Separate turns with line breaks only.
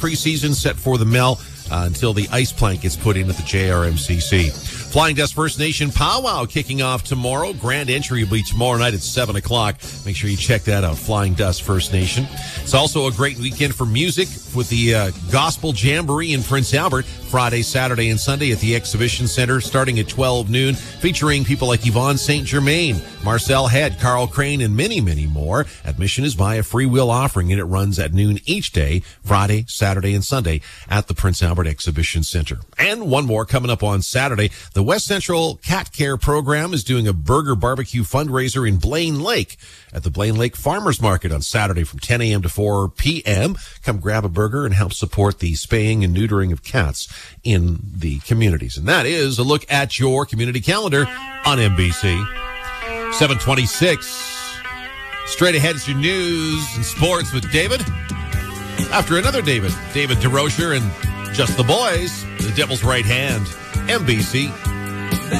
preseason set for the Mel until the ice plank gets put in at the JRMCC. Flying Dust First Nation Powwow kicking off tomorrow. Grand entry will be tomorrow night at 7 o'clock. Make sure you check that out, Flying Dust First Nation. It's also a great weekend for music with the Gospel Jamboree in Prince Albert, Friday, Saturday, and Sunday at the Exhibition Center, starting at 12 noon, featuring people like Yvonne St. Germain, Marcel Head, Carl Crane, and many, many more. Admission is by a free will offering, and it runs at noon each day, Friday, Saturday, and Sunday at the Prince Albert Exhibition Center. And one more coming up on Saturday. The West Central Cat Care Program is doing a burger barbecue fundraiser in Blaine Lake at the Blaine Lake Farmers Market on Saturday from 10 a.m. to 4 p.m. Come grab a burger and help support the spaying and neutering of cats in the communities. And that is a look at your community calendar on NBC. 726. Straight ahead is your news and sports with David. After another David DeRocher and Just the Boys, the Devil's Right Hand, NBC.